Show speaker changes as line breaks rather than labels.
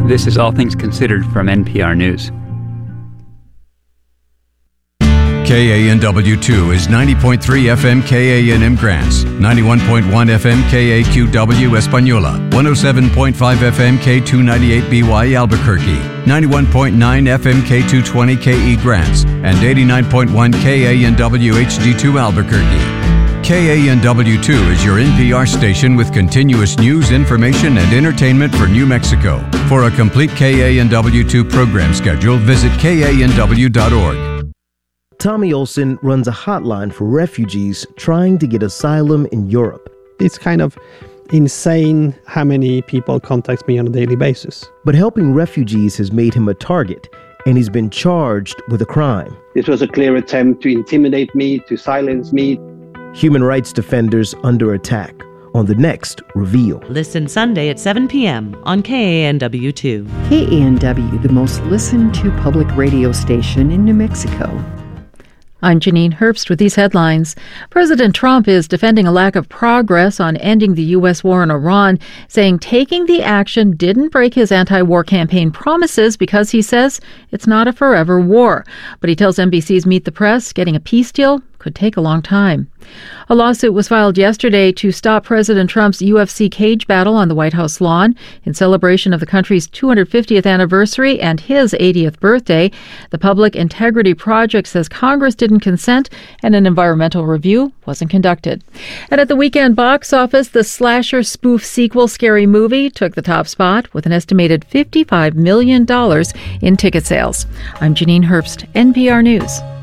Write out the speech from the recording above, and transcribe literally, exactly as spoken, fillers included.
This is All Things Considered from N P R News.
K A N W two is ninety point three F M K A N M Grants, ninety-one point one F M K A Q W Española, one oh seven point five F M K two ninety-eight B Y Albuquerque, ninety-one point nine F M K two twenty K E Grants, and eighty-nine point one K A N W H D two Albuquerque. K A N W two is your N P R station with continuous news, information, and entertainment for New Mexico. For a complete K A N W two program schedule, visit K A N W dot org.
Tommy Olson runs a hotline for refugees trying to get asylum in Europe.
It's kind of insane how many people contact me on a daily basis.
But helping refugees has made him a target, and he's been charged with a crime.
This was a clear attempt to intimidate me, to silence me.
Human rights defenders under attack on the next Reveal.
Listen Sunday at seven p.m. on K A N W two.
K A N W, the most listened to public radio station in New Mexico.
I'm Janine Herbst with these headlines. President Trump is defending a lack of progress on ending the U S war in Iran, saying taking the action didn't break his anti-war campaign promises because he says it's not a forever war. But he tells N B C's Meet the Press getting a peace deal could take a long time. A lawsuit was filed yesterday to stop President Trump's U F C cage battle on the White House lawn in celebration of the country's two hundred fiftieth anniversary and his eightieth birthday. The Public Integrity Project says Congress didn't consent and an environmental review wasn't conducted. And at the weekend box office, the slasher spoof sequel Scary Movie took the top spot with an estimated fifty-five million dollars in ticket sales. I'm Janine Herbst, N P R News.